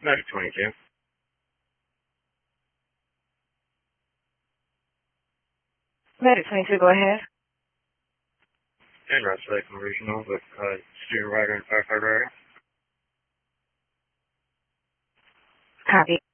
Medic 22. Medic 22, go ahead. And Route Lake Regional with student rider and firefighter area. Copy.